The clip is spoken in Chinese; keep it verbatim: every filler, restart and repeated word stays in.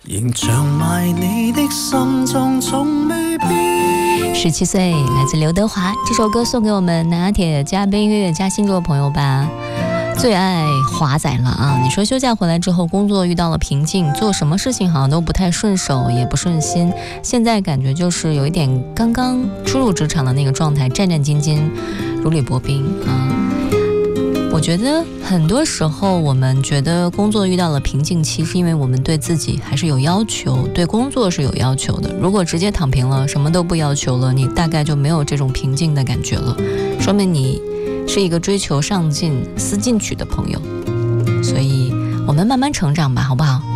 仍長埋你的心中從未變。 十七岁，来自刘德华，这首歌送给我们拿铁加杯音乐加星座的朋友吧。最爱华仔了啊！你说休假回来之后，工作遇到了瓶颈，做什么事情好像都不太顺手，也不顺心。现在感觉就是有一点刚刚初入职场的那个状态，战战兢兢，如履薄冰啊。我觉得很多时候我们觉得工作遇到了瓶颈期，是因为我们对自己还是有要求，对工作是有要求的。如果直接躺平了，什么都不要求了，你大概就没有这种平静的感觉了，说明你是一个追求上进、思进取的朋友。所以我们慢慢成长吧，好不好？